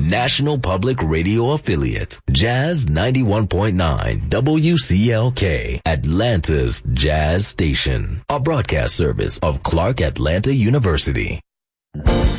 national public radio affiliate, Jazz 91.9 WCLK, Atlanta's Jazz Station, a broadcast service of Clark Atlanta University.